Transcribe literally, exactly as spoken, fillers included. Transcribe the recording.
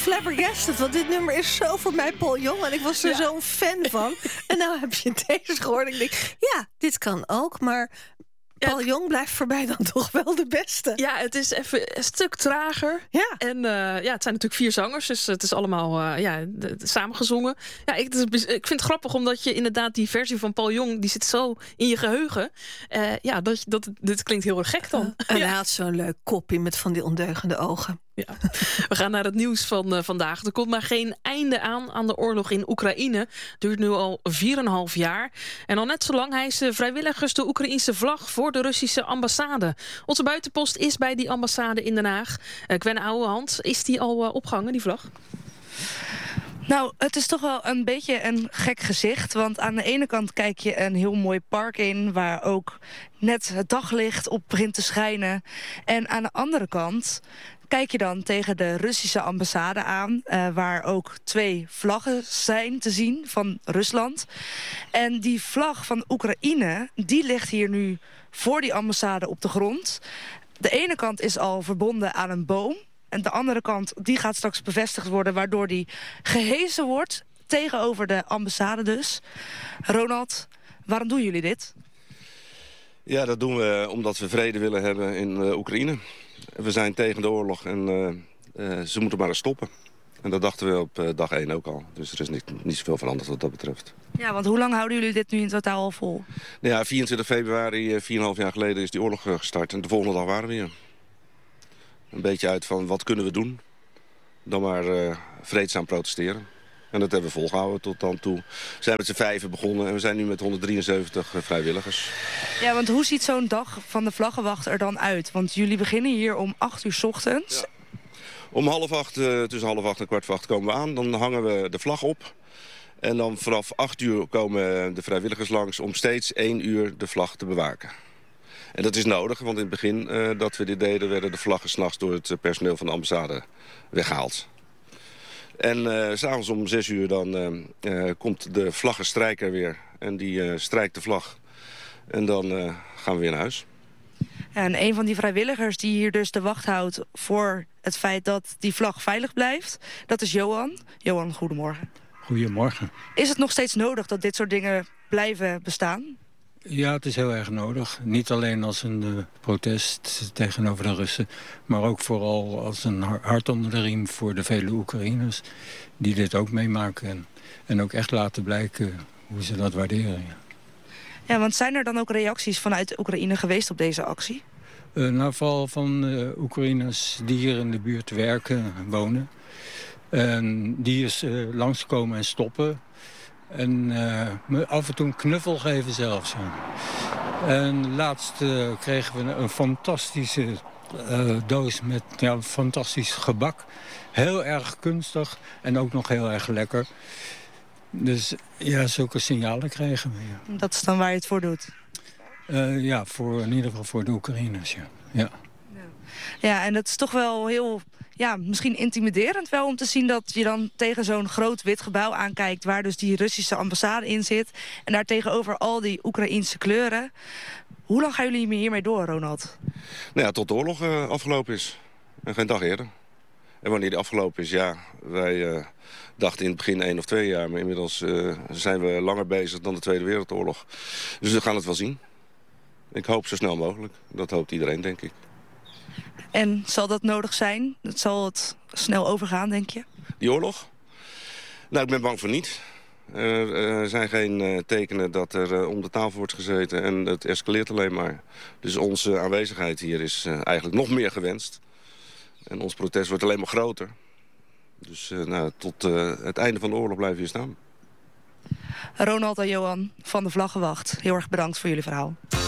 flabbergasted, want dit nummer is zo voor mij Paul Jong. En ik was er ja. zo'n fan van. En nou heb je deze gehoord. Ik denk, ja, dit kan ook, maar Paul ja, Jong blijft voor mij dan toch wel de beste. Ja, het is even een stuk trager. Ja. En uh, ja, het zijn natuurlijk vier zangers, dus het is allemaal uh, ja, de, de, samengezongen. Ja, ik, ik vind het grappig, omdat je inderdaad die versie van Paul Jong, die zit zo in je geheugen. Uh, ja, dat, dat, dit klinkt heel erg gek dan. Uh, en ja. hij had zo'n leuk kopje met van die ondeugende ogen. Ja. We gaan naar het nieuws van uh, vandaag. Er komt maar geen einde aan aan de oorlog in Oekraïne. Het duurt nu al vier en een half jaar. En al net zo lang hijsen vrijwilligers de Oekraïense vlag voor de Russische ambassade. Onze buitenpost is bij die ambassade in Den Haag. Uh, Gwen Ouwehand, is die al uh, opgehangen, die vlag? Nou, het is toch wel een beetje een gek gezicht. Want aan de ene kant kijk je een heel mooi park in, waar ook net het daglicht op begint te schijnen. En aan de andere kant kijk je dan tegen de Russische ambassade aan, uh, waar ook twee vlaggen zijn te zien van Rusland. En die vlag van Oekraïne, die ligt hier nu voor die ambassade op de grond. De ene kant is al verbonden aan een boom. En de andere kant, die gaat straks bevestigd worden, waardoor die gehesen wordt tegenover de ambassade dus. Ronald, waarom doen jullie dit? Ja, dat doen we omdat we vrede willen hebben in uh, Oekraïne. We zijn tegen de oorlog en uh, uh, ze moeten maar eens stoppen. En dat dachten we op uh, dag één ook al. Dus er is niet, niet zoveel veranderd wat dat betreft. Ja, want hoe lang houden jullie dit nu in totaal al vol? Nou ja, vierentwintig februari, vier en een half jaar geleden, is die oorlog gestart. En de volgende dag waren we hier. Een beetje uit van, wat kunnen we doen? Dan maar uh, vreedzaam protesteren. En dat hebben we volgehouden tot dan toe. We zijn met z'n vijven begonnen en we zijn nu met honderddrieënzeventig vrijwilligers. Ja, want hoe ziet zo'n dag van de vlaggenwacht er dan uit? Want jullie beginnen hier om acht uur 's ochtends. Ja. Om half acht, uh, tussen half acht en kwart voor acht komen we aan. Dan hangen we de vlag op. En dan vanaf acht uur komen de vrijwilligers langs om steeds één uur de vlag te bewaken. En dat is nodig, want in het begin uh, dat we dit deden, werden de vlaggen 's nachts door het personeel van de ambassade weggehaald. En uh, 's avonds om zes uur dan uh, uh, komt de vlaggenstrijker weer. En die uh, strijkt de vlag. En dan uh, gaan we weer naar huis. Ja, en een van die vrijwilligers die hier dus de wacht houdt voor het feit dat die vlag veilig blijft, dat is Johan. Johan, goedemorgen. Goedemorgen. Is het nog steeds nodig dat dit soort dingen blijven bestaan? Ja, het is heel erg nodig. Niet alleen als een uh, protest tegenover de Russen, maar ook vooral als een hart onder de riem voor de vele Oekraïners die dit ook meemaken. En, en ook echt laten blijken hoe ze dat waarderen. Ja. Ja, want zijn er dan ook reacties vanuit Oekraïne geweest op deze actie? Uh, nou, vooral van uh, Oekraïners die hier in de buurt werken, wonen. En die is uh, langskomen en stoppen. En uh, me af en toe een knuffel geven zelfs. Ja. En laatst uh, kregen we een fantastische uh, doos met ja, fantastisch gebak. Heel erg kunstig en ook nog heel erg lekker. Dus ja, zulke signalen krijgen we. Ja. Dat is dan waar je het voor doet? Uh, ja, voor, in ieder geval voor de Oekraïners, ja. Ja, ja en dat is toch wel heel, ja, misschien intimiderend wel om te zien dat je dan tegen zo'n groot wit gebouw aankijkt waar dus die Russische ambassade in zit. En daar tegenover al die Oekraïense kleuren. Hoe lang gaan jullie hiermee door, Ronald? Nou ja, tot de oorlog uh, afgelopen is. En geen dag eerder. En wanneer die afgelopen is, ja, wij uh, dachten in het begin één of twee jaar. Maar inmiddels uh, zijn we langer bezig dan de Tweede Wereldoorlog. Dus we gaan het wel zien. Ik hoop zo snel mogelijk. Dat hoopt iedereen, denk ik. En zal dat nodig zijn? Zal het snel overgaan, denk je? Die oorlog? Nou, ik ben bang voor niet. Er, er zijn geen uh, tekenen dat er uh, om de tafel wordt gezeten en het escaleert alleen maar. Dus onze aanwezigheid hier is uh, eigenlijk nog meer gewenst. En ons protest wordt alleen maar groter. Dus uh, nou, tot uh, het einde van de oorlog blijven we hier staan. Ronald en Johan van de Vlaggenwacht, heel erg bedankt voor jullie verhaal.